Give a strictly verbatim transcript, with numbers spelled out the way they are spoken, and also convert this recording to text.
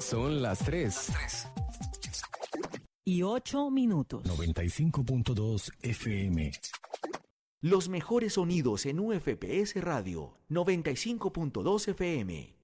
Son las tres. Y ocho minutos. noventa y cinco punto dos F M. Los mejores sonidos en U F P S Radio noventa y cinco punto dos F M.